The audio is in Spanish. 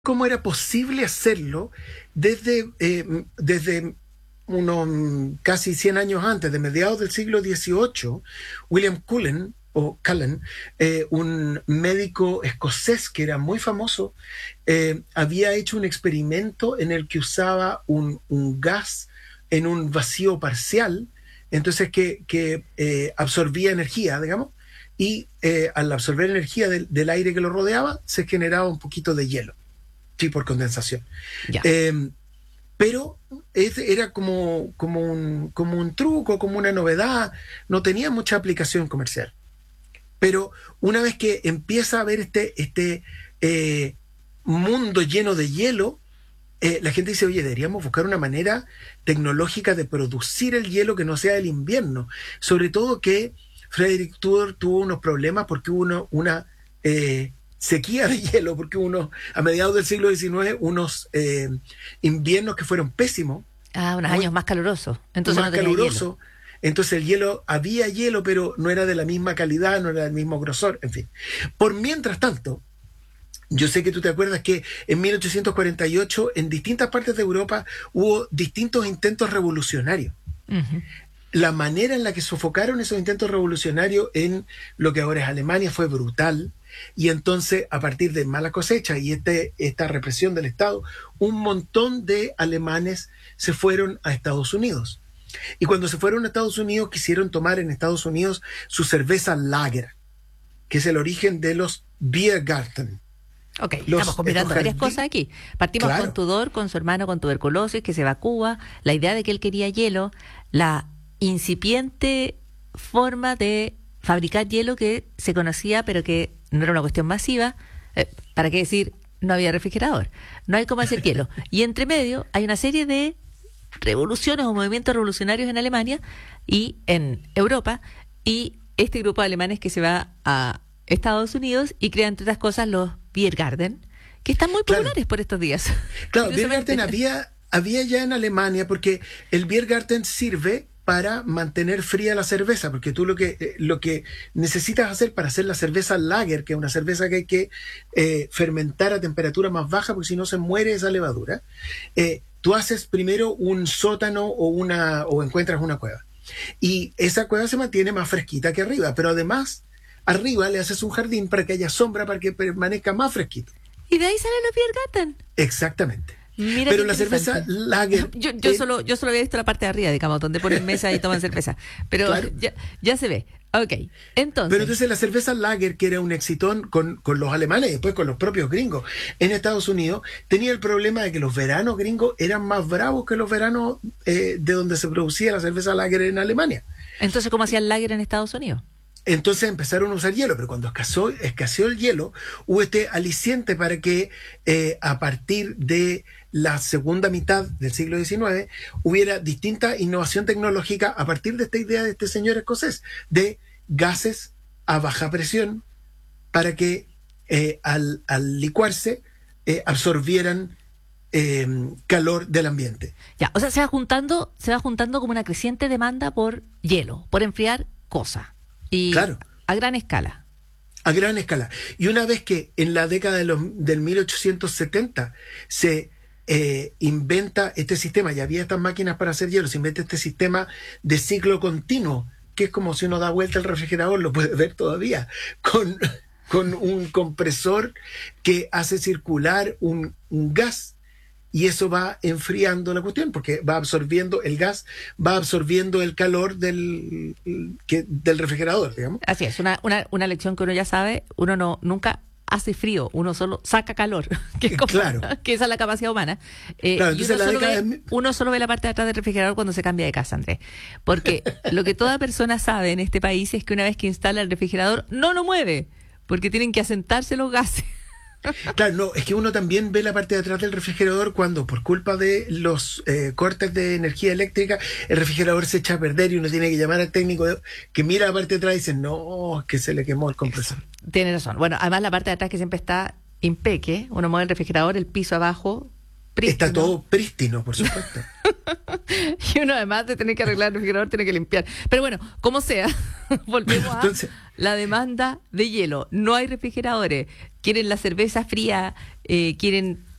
cómo era posible hacerlo desde unos casi 100 años antes, de mediados del siglo XVIII. William Cullen, un médico escocés que era muy famoso, había hecho un experimento en el que usaba un gas en un vacío parcial, entonces que absorbía energía, digamos, y al absorber energía del aire que lo rodeaba, se generaba un poquito de hielo, sí, por condensación. Ya. Pero era como un truco, como una novedad, no tenía mucha aplicación comercial. Pero una vez que empieza a haber este mundo lleno de hielo, la gente dice, oye, deberíamos buscar una manera tecnológica de producir el hielo que no sea el invierno. Sobre todo que Frederick Tudor tuvo unos problemas porque hubo una sequía de hielo, porque a mediados del siglo XIX, unos inviernos que fueron pésimos. Unos años más calurosos. Entonces más no tenía caluroso. hielo. Entonces había hielo, pero no era de la misma calidad, no era del mismo grosor, en fin. Por mientras tanto, yo sé que tú te acuerdas que en 1848 en distintas partes de Europa hubo distintos intentos revolucionarios. Uh-huh. La manera en la que sofocaron esos intentos revolucionarios en lo que ahora es Alemania fue brutal, y entonces a partir de mala cosecha y esta represión del Estado, un montón de alemanes se fueron a Estados Unidos. Y cuando se fueron a Estados Unidos, quisieron tomar en Estados Unidos su cerveza Lager, que es el origen de los Biergarten. Ok, estamos combinando varias cosas aquí. Partimos con Tudor, con su hermano con tuberculosis, que se va a Cuba, la idea de que él quería hielo, la incipiente forma de fabricar hielo que se conocía, pero que no era una cuestión masiva. ¿Para qué decir? No había refrigerador. No hay cómo hacer hielo. Y entre medio hay una serie de revoluciones o movimientos revolucionarios en Alemania y en Europa, y este grupo de alemanes que se va a Estados Unidos y crea, entre otras cosas, los Biergarten, que están muy populares por estos días. Claro, Biergarten había ya en Alemania, porque el Biergarten sirve para mantener fría la cerveza, porque tú lo que necesitas hacer para hacer la cerveza Lager, que es una cerveza que hay que fermentar a temperatura más baja, porque si no se muere esa levadura, tú haces primero un sótano o encuentras una cueva. Y esa cueva se mantiene más fresquita que arriba, pero además arriba le haces un jardín para que haya sombra, para que permanezca más fresquito. Y de ahí salen los Biergarten. Exactamente. Mira, pero la cerveza Lager... Yo solo había visto la parte de arriba, digamos, donde ponen mesa y toman cerveza. Pero claro, ya se ve. Ok, entonces... Pero entonces la cerveza Lager, que era un exitón con los alemanes y después con los propios gringos en Estados Unidos, tenía el problema de que los veranos gringos eran más bravos que los veranos de donde se producía la cerveza Lager en Alemania. Entonces, ¿cómo hacían Lager en Estados Unidos? Entonces empezaron a usar hielo, pero cuando escaseó el hielo, hubo este aliciente para que a partir de la segunda mitad del siglo XIX hubiera distinta innovación tecnológica a partir de esta idea de este señor escocés, de gases a baja presión para que al licuarse absorbieran calor del ambiente. Ya, o sea, se va juntando como una creciente demanda por hielo, por enfriar cosas. Y claro, a gran escala. A gran escala. Y una vez que en la década del 1870 se inventa este sistema, ya había estas máquinas para hacer hielo, se inventa este sistema de ciclo continuo, que es como si uno da vuelta al refrigerador, lo puede ver todavía, con un compresor que hace circular un gas. Y eso va enfriando la cuestión, porque el gas va absorbiendo el calor del refrigerador, digamos. Así es, una lección que uno ya sabe, uno nunca hace frío, uno solo saca calor, que es claro, que esa es la capacidad humana. Claro, y uno solo ve la parte de atrás del refrigerador cuando se cambia de casa, Andrés. Porque lo que toda persona sabe en este país es que una vez que instala el refrigerador, no lo mueve, porque tienen que asentarse los gases. Claro, no, es que uno también ve la parte de atrás del refrigerador cuando por culpa de los cortes de energía eléctrica el refrigerador se echa a perder y uno tiene que llamar al técnico que mira la parte de atrás y dice, no, es que se le quemó el compresor. Tiene razón. Bueno, además la parte de atrás que siempre está impeque, uno mueve el refrigerador, el piso abajo, prístino. Está todo prístino, por supuesto. Y uno además de tener que arreglar el refrigerador tiene que limpiar. Pero bueno, como sea, volvemos a la demanda de hielo. No hay refrigeradores. Quieren la cerveza fría, quieren